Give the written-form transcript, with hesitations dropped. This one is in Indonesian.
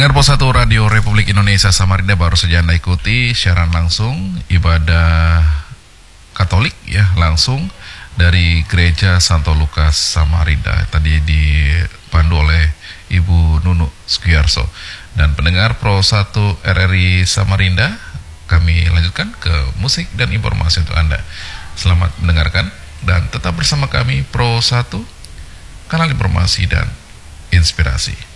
Dengar Pos 1 Radio Republik Indonesia Samarinda, baru saja Anda ikuti siaran langsung ibadah Katolik ya, langsung dari Gereja Santo Lukas Samarinda. Tadi dipandu oleh Ibu Nunu Sugiyarso. Dan pendengar Pro 1 RRI Samarinda, kami lanjutkan ke musik dan informasi untuk Anda. Selamat mendengarkan dan tetap bersama kami Pro 1, kanal informasi dan inspirasi.